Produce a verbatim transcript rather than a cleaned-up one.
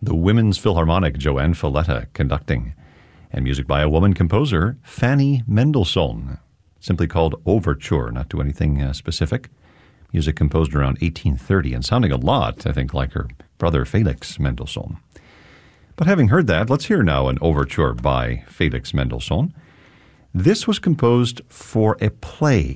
The Women's Philharmonic, Joanne Falletta conducting, and music by a woman composer, Fanny Mendelssohn, simply called Overture, not to anything uh, specific. Music composed around eighteen thirty and sounding a lot, I think, like her brother Felix Mendelssohn. But having heard that, let's hear now an overture by Felix Mendelssohn. This was composed for a play